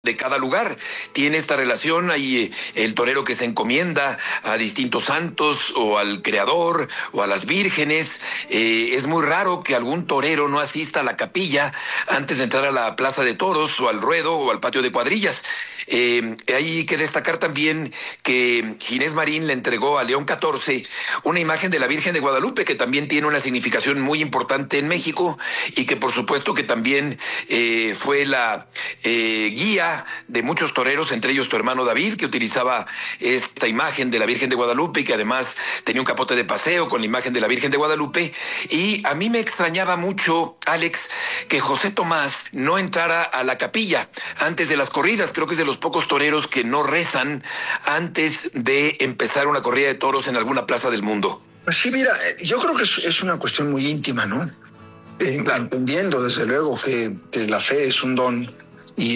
de cada lugar. Tiene esta relación, hay el torero que se encomienda a distintos santos o al creador o a las vírgenes. Es muy raro que algún torero no asista a la capilla antes de entrar a la plaza de toros o al ruedo o al patio de cuadrillas. Hay que destacar también que Ginés Marín le entregó a León XIV una imagen de la Virgen de Guadalupe, que también tiene una significación muy importante en México y que por supuesto que también fue la guía de muchos toreros, entre ellos tu hermano David, que utilizaba esta imagen de la Virgen de Guadalupe y que además tenía un capote de paseo con la imagen de la Virgen de Guadalupe. Y a mí me extrañaba mucho, Alex, que José Tomás no entrara a la capilla antes de las corridas. Creo que es de los pocos toreros que no rezan antes de empezar una corrida de toros en alguna plaza del mundo. Pues sí, mira, yo creo que es una cuestión muy íntima, ¿no? Claro. Entendiendo desde luego que la fe es un don y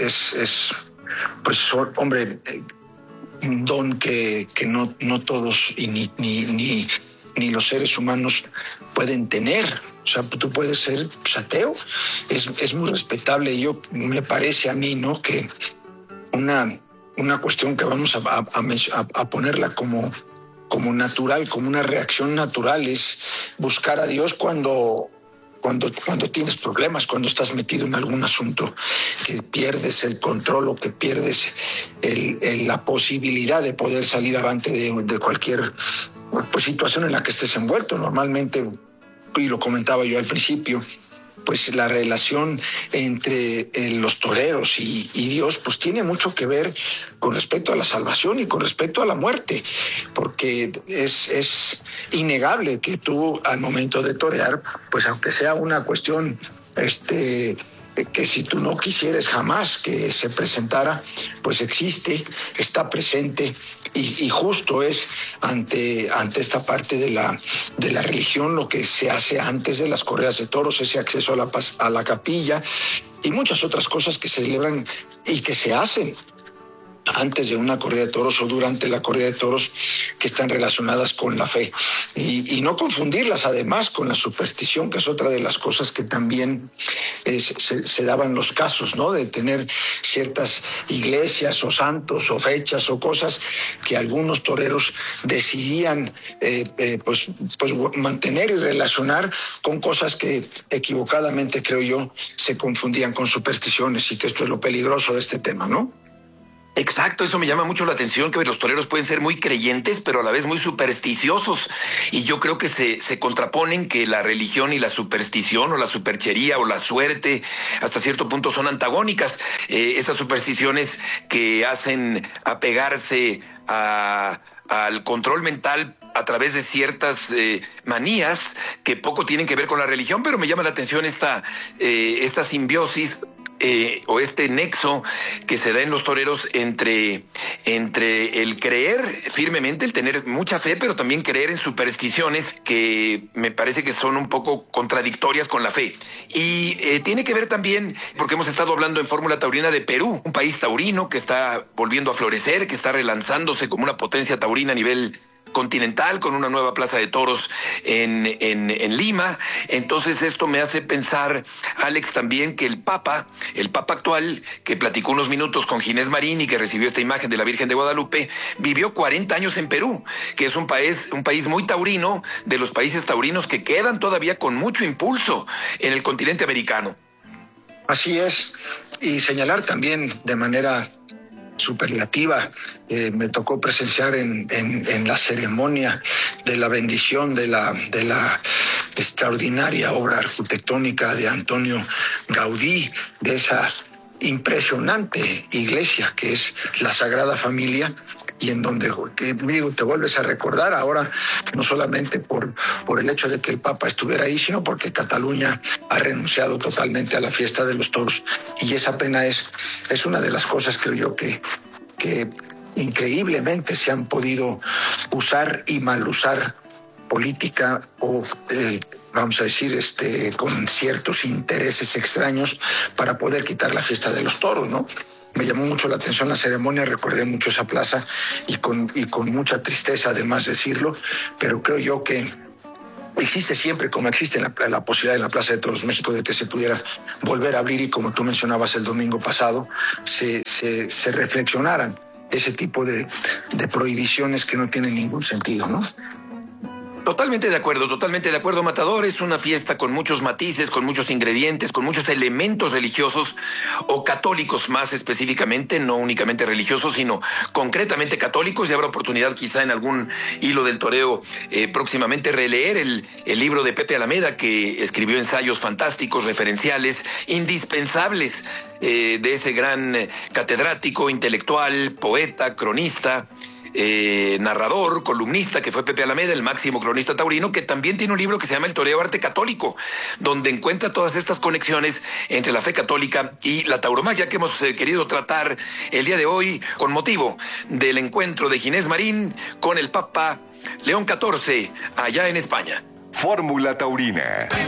pues, hombre, un don que no todos y ni los seres humanos pueden tener. O sea, tú puedes ser ateo, es muy respetable. Me parece a mí, ¿no?, que una cuestión que vamos a ponerla como natural, como una reacción natural, es buscar a Dios cuando tienes problemas, cuando estás metido en algún asunto, que pierdes el control o que pierdes la posibilidad de poder salir avante de cualquier situación en la que estés envuelto. Normalmente, y lo comentaba yo al principio, pues la relación entre los toreros y Dios pues tiene mucho que ver con respecto a la salvación y con respecto a la muerte, porque es innegable que tú al momento de torear, pues aunque sea una cuestión que si tú no quisieras jamás que se presentara, pues existe, está presente, y justo es ante esta parte de la religión lo que se hace antes de las corridas de toros, ese acceso a la capilla y muchas otras cosas que se celebran y que se hacen antes de una corrida de toros o durante la corrida de toros, que están relacionadas con la fe. Y no confundirlas además con la superstición, que es otra de las cosas que también se daban los casos, ¿no?, de tener ciertas iglesias o santos o fechas o cosas que algunos toreros decidían pues mantener y relacionar con cosas que equivocadamente, creo yo, se confundían con supersticiones, y que esto es lo peligroso de este tema, ¿no? Exacto, eso me llama mucho la atención, que los toreros pueden ser muy creyentes, pero a la vez muy supersticiosos. Y yo creo que se contraponen, que la religión y la superstición o la superchería o la suerte hasta cierto punto son antagónicas. Estas supersticiones que hacen apegarse al control mental a través de ciertas manías que poco tienen que ver con la religión, pero me llama la atención esta simbiosis o este nexo que se da en los toreros entre el creer firmemente, el tener mucha fe, pero también creer en supersticiones que me parece que son un poco contradictorias con la fe. Y tiene que ver también, porque hemos estado hablando en Fórmula Taurina de Perú, un país taurino que está volviendo a florecer, que está relanzándose como una potencia taurina a nivel continental, con una nueva plaza de toros en Lima. Entonces esto me hace pensar, Alex, también que el Papa actual, que platicó unos minutos con Ginés Marín y que recibió esta imagen de la Virgen de Guadalupe, vivió 40 años en Perú, que es un país muy taurino, de los países taurinos que quedan todavía con mucho impulso en el continente americano. Así es, y señalar también de manera superlativa, me tocó presenciar en la ceremonia de la bendición de la extraordinaria obra arquitectónica de Antonio Gaudí, de esa impresionante iglesia que es la Sagrada Familia, y en donde te vuelves a recordar ahora, no solamente por el hecho de que el Papa estuviera ahí, sino porque Cataluña ha renunciado totalmente a la fiesta de los toros. Y esa pena es una de las cosas, creo yo, que increíblemente se han podido usar y mal usar política o vamos a decir, con ciertos intereses extraños para poder quitar la fiesta de los toros, ¿no? Me llamó mucho la atención la ceremonia, recordé mucho esa plaza y con mucha tristeza además decirlo, pero creo yo que existe siempre, como existe la posibilidad en la Plaza de Toros México de que se pudiera volver a abrir y como tú mencionabas el domingo pasado, se reflexionaran ese tipo de prohibiciones que no tienen ningún sentido, ¿no? Totalmente de acuerdo, Matador. Es una fiesta con muchos matices, con muchos ingredientes, con muchos elementos religiosos o católicos más específicamente, no únicamente religiosos, sino concretamente católicos. Y habrá oportunidad quizá en algún hilo del toreo próximamente releer el libro de Pepe Alameda, que escribió ensayos fantásticos, referenciales, indispensables de ese gran catedrático, intelectual, poeta, cronista, narrador, columnista, que fue Pepe Alameda, el máximo cronista taurino, que también tiene un libro que se llama El Toreo Arte Católico, donde encuentra todas estas conexiones entre la fe católica y la tauromaquia que hemos querido tratar el día de hoy con motivo del encuentro de Ginés Marín con el Papa León XIV allá en España. Fórmula Taurina.